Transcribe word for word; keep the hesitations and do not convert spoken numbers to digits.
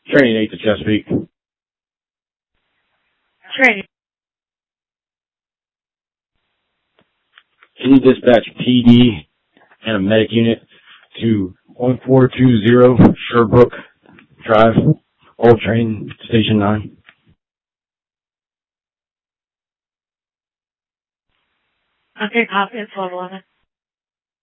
Training eight to Chesapeake. Training. Can you dispatch P D and a medic unit to one four two zero Sherbrooke Drive, Old Train, Station nine? Okay, copy. It's twelve eleven.